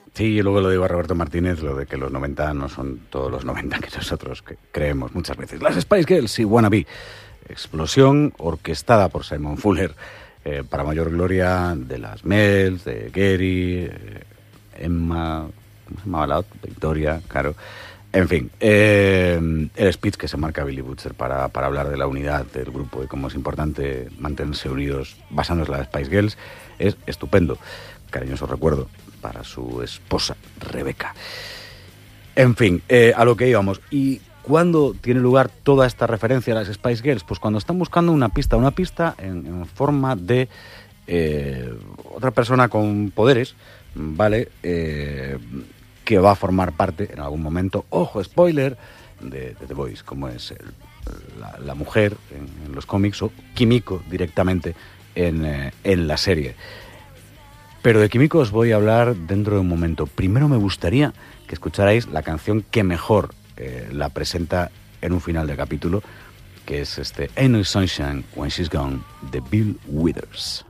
Sí, y luego lo digo a Roberto Martínez, lo de que los 90 no son todos los 90 que nosotros creemos muchas veces. Las Spice Girls y Wannabe. Explosión orquestada por Simon Fuller, para mayor gloria de las Mels, de Gary, Emma, ¿cómo se llamaba la otra? Victoria, claro. En fin, el speech que se marca Billy Butcher para hablar de la unidad del grupo y cómo es importante mantenerse unidos basándose en las Spice Girls es estupendo. Cariñoso recuerdo para su esposa Rebeca. En fin, a lo que íbamos. ¿Y cuándo tiene lugar toda esta referencia a las Spice Girls? Pues cuando están buscando una pista en forma de otra persona con poderes, ¿vale? Que va a formar parte en algún momento, ojo, spoiler, de The Voice, como es la mujer en los cómics, o Kimiko directamente en la serie. Pero de Kimiko os voy a hablar dentro de un momento. Primero me gustaría que escucharais la canción que mejor la presenta en un final de capítulo, que es Ain't No Sunshine When She's Gone, de Bill Withers.